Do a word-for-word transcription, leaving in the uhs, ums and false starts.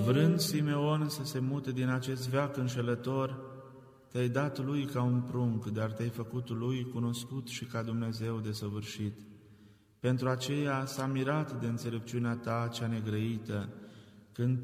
Vrând Simeon să se mute din acest veac înșelător, te-ai dat lui ca un prunc, dar te-ai făcut lui cunoscut și ca Dumnezeu desăvârșit. Pentru aceea s-a mirat de înțelepciunea ta cea negrăită, când